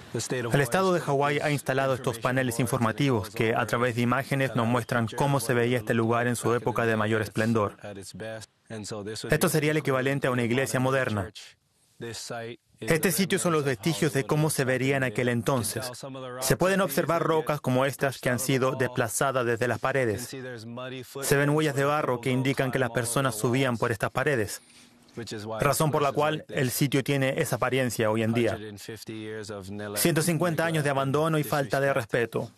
El estado de Hawái ha instalado estos paneles informativos que, a través de imágenes, nos muestran cómo se veía este lugar en su época de mayor esplendor. Esto sería el equivalente a una iglesia moderna. Este sitio son los vestigios de cómo se vería en aquel entonces. Se pueden observar rocas como estas que han sido desplazadas desde las paredes. Se ven huellas de barro que indican que las personas subían por estas paredes, razón por la cual el sitio tiene esa apariencia hoy en día. 150 años de abandono y falta de respeto.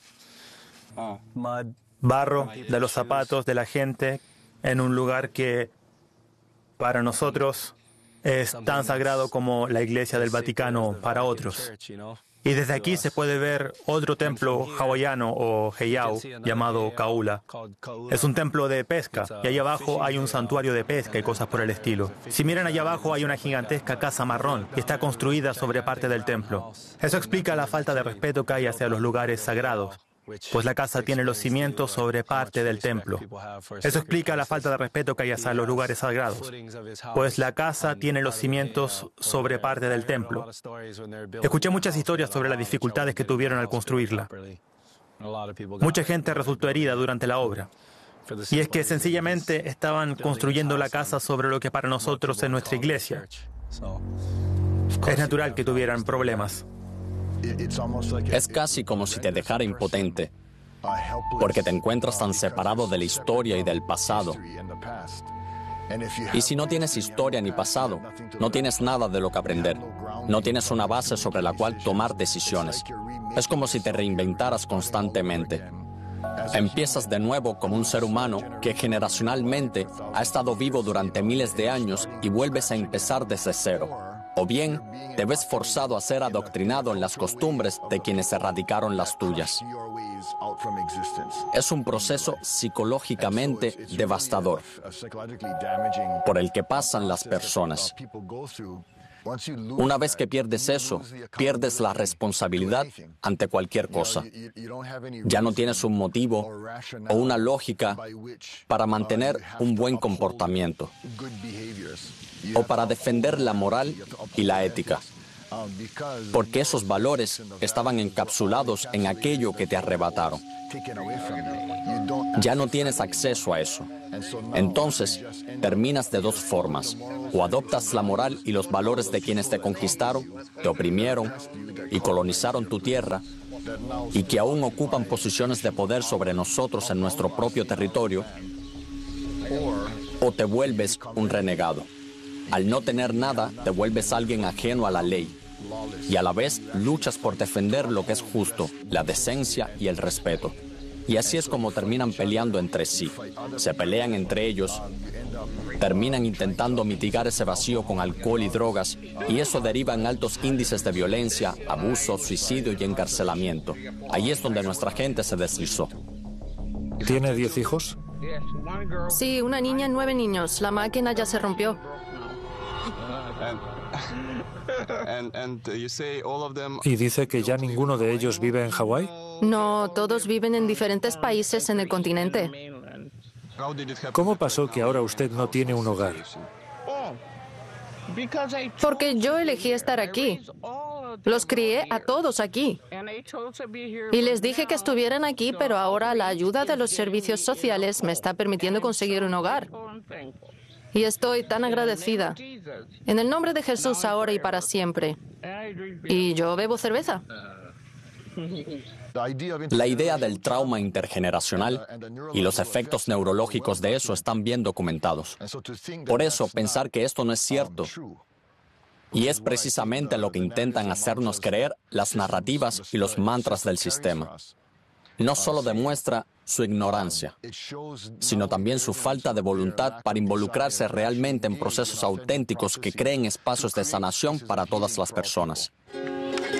Barro de los zapatos de la gente en un lugar que, para nosotros, es tan sagrado como la iglesia del Vaticano para otros. Y desde aquí se puede ver otro templo hawaiano o heiau llamado Kaula. Es un templo de pesca y ahí abajo hay un santuario de pesca y cosas por el estilo. Si miran allá abajo hay una gigantesca casa marrón que está construida sobre parte del templo. Eso explica la falta de respeto que hay hacia los lugares sagrados, pues la casa tiene los cimientos sobre parte del templo. Eso explica la falta de respeto que hay hacia los lugares sagrados, pues la casa tiene los cimientos sobre parte del templo. Escuché muchas historias sobre las dificultades que tuvieron al construirla. Mucha gente resultó herida durante la obra. Y es que sencillamente estaban construyendo la casa sobre lo que para nosotros es nuestra iglesia. Es natural que tuvieran problemas. Es casi como si te dejara impotente, porque te encuentras tan separado de la historia y del pasado. Y si no tienes historia ni pasado, no tienes nada de lo que aprender. No tienes una base sobre la cual tomar decisiones. Es como si te reinventaras constantemente. Empiezas de nuevo como un ser humano que generacionalmente ha estado vivo durante miles de años y vuelves a empezar desde cero. O bien, te ves forzado a ser adoctrinado en las costumbres de quienes erradicaron las tuyas. Es un proceso psicológicamente devastador por el que pasan las personas. Una vez que pierdes eso, pierdes la responsabilidad ante cualquier cosa. Ya no tienes un motivo o una lógica para mantener un buen comportamiento o para defender la moral y la ética, porque esos valores estaban encapsulados en aquello que te arrebataron. Ya no tienes acceso a eso. Entonces, terminas de dos formas. O adoptas la moral y los valores de quienes te conquistaron, te oprimieron y colonizaron tu tierra, y que aún ocupan posiciones de poder sobre nosotros en nuestro propio territorio, o te vuelves un renegado. Al no tener nada, te vuelves alguien ajeno a la ley, y a la vez luchas por defender lo que es justo, la decencia y el respeto. Y así es como terminan peleando entre sí. Se pelean entre ellos, terminan intentando mitigar ese vacío con alcohol y drogas, y eso deriva en altos índices de violencia, abuso, suicidio y encarcelamiento. Ahí es donde nuestra gente se deslizó. ¿Tiene 10 hijos? Sí, una niña y 9 niños. La máquina ya se rompió. ¿Y dice que ya ninguno de ellos vive en Hawái? No, todos viven en diferentes países en el continente. ¿Cómo pasó que ahora usted no tiene un hogar? Porque yo elegí estar aquí. Los crié a todos aquí. Y les dije que estuvieran aquí, pero ahora la ayuda de los servicios sociales me está permitiendo conseguir un hogar. Y estoy tan agradecida. En el nombre de Jesús, ahora y para siempre. Y yo bebo cerveza. La idea del trauma intergeneracional y los efectos neurológicos de eso están bien documentados. Por eso, pensar que esto no es cierto, y es precisamente lo que intentan hacernos creer las narrativas y los mantras del sistema, no solo demuestra su ignorancia, sino también su falta de voluntad para involucrarse realmente en procesos auténticos que creen espacios de sanación para todas las personas.